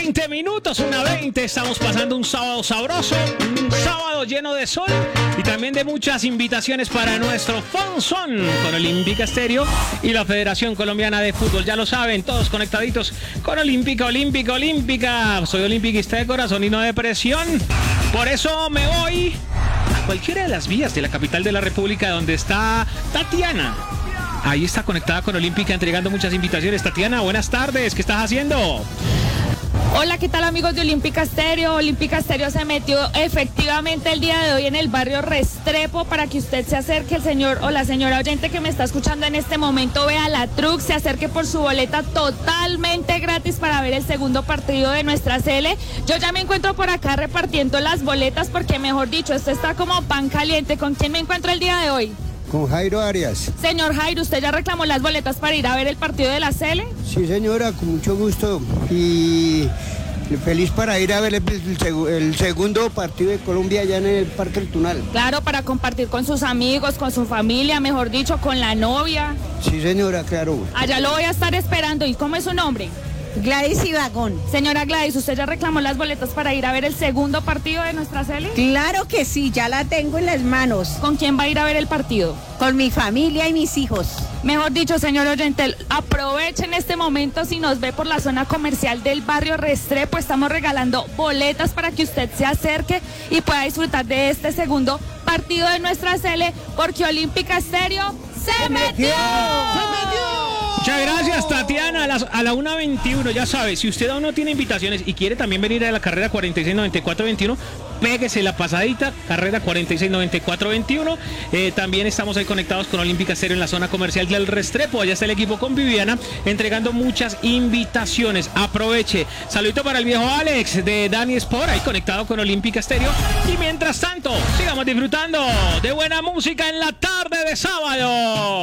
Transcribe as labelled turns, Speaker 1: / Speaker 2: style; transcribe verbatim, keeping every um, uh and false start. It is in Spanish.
Speaker 1: veinte minutos, una veinte. Estamos pasando un sábado sabroso, un sábado lleno de sol y también de muchas invitaciones para nuestro Funson con Olímpica Estéreo y la Federación Colombiana de Fútbol. Ya lo saben, todos conectaditos con Olímpica, Olímpica, Olímpica. Soy olímpiquista de corazón y no de presión. Por eso me voy a cualquiera de las vías de la capital de la República donde está Tatiana. Ahí está conectada con Olímpica entregando muchas invitaciones. Tatiana, buenas tardes. ¿Qué estás haciendo?
Speaker 2: Hola, ¿qué tal, amigos de Olímpica Estéreo? Olímpica Estéreo se metió efectivamente el día de hoy en el barrio Restrepo para que usted se acerque, el señor o la señora oyente que me está escuchando en este momento, vea la truck, se acerque por su boleta totalmente gratis para ver el segundo partido de nuestra Sele. Yo ya me encuentro por acá repartiendo las boletas porque, mejor dicho, esto está como pan caliente. ¿Con quién me encuentro el día de hoy?
Speaker 3: Con Jairo Arias.
Speaker 2: Señor Jairo, ¿usted ya reclamó las boletas para ir a ver el partido de la Sele?
Speaker 3: Sí, señora, con mucho gusto. Y feliz para ir a ver el, el, el segundo partido de Colombia allá en el Parque El Tunal.
Speaker 2: Claro, para compartir con sus amigos, con su familia, mejor dicho, con la novia.
Speaker 3: Sí, señora, claro.
Speaker 2: Allá lo voy a estar esperando. ¿Y cómo es su nombre?
Speaker 4: Gladys Ibagón.
Speaker 2: Señora Gladys, ¿usted ya reclamó las boletas para ir a ver el segundo partido de nuestra Sele?
Speaker 4: Claro que sí, ya la tengo en las manos.
Speaker 2: ¿Con quién va a ir a ver el partido?
Speaker 4: Con mi familia y mis hijos.
Speaker 2: Mejor dicho, señor oyente, aprovechen este momento. Si nos ve por la zona comercial del barrio Restrepo, estamos regalando boletas para que usted se acerque y pueda disfrutar de este segundo partido de nuestra Sele, porque Olímpica Estéreo se metió.
Speaker 1: ¡Se metió! Muchas gracias, Tatiana. A, las, a la una veintiuno, ya sabe, si usted aún no tiene invitaciones y quiere también venir a la carrera cuarenta y seis noventa y cuatro veintiuno, péguese la pasadita, carrera cuarenta y seis noventa y cuatro veintiuno. Eh, también estamos ahí conectados con Olímpica Estéreo en la zona comercial del Restrepo. Allá está el equipo con Viviana entregando muchas invitaciones. Aproveche. Saludito para el viejo Alex de Dani Sport, ahí conectado con Olímpica Estéreo. Y mientras tanto, sigamos disfrutando de buena música en la tarde de sábado.